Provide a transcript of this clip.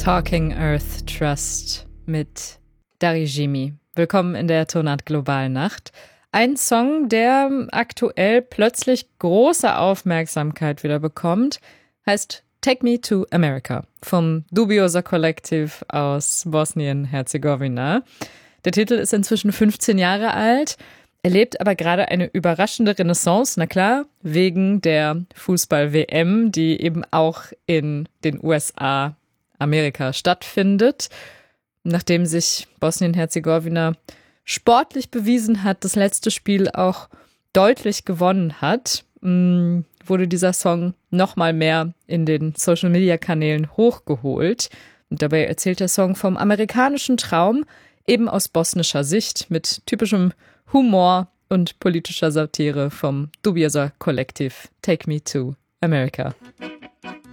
Talking Earth Trust mit Darjeemi. Willkommen in der Tonart Globalnacht. Ein Song, der aktuell plötzlich große Aufmerksamkeit wieder bekommt, heißt Take Me to America vom Dubioza Collective aus Bosnien-Herzegowina. Der Titel ist inzwischen 15 Jahre alt, erlebt aber gerade eine überraschende Renaissance, na klar, wegen der Fußball-WM, die eben auch in den USA, Amerika stattfindet. Nachdem sich Bosnien-Herzegowina sportlich bewiesen hat, das letzte Spiel auch deutlich gewonnen hat, wurde dieser Song nochmal mehr in den Social-Media-Kanälen hochgeholt. Und dabei erzählt der Song vom amerikanischen Traum, eben aus bosnischer Sicht, mit typischem Humor und politischer Satire vom Dubioza Collective Take Me to America.